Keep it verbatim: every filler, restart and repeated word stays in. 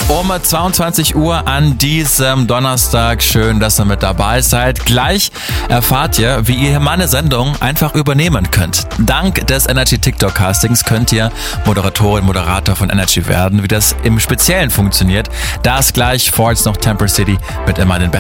Um zweiundzwanzig Uhr an diesem Donnerstag. Schön, dass ihr mit dabei seid. Gleich erfahrt ihr, wie ihr meine Sendung einfach übernehmen könnt. Dank des Energy TikTok Castings könnt ihr Moderatorin, Moderator von Energy werden. Wie das im Speziellen funktioniert, das gleich. Vor jetzt noch Temper City mit immer den besten